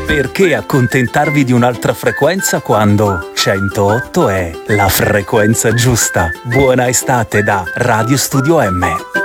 Perché accontentarvi di un'altra frequenza quando 108 è la frequenza giusta? Buona estate da Radio Studio M.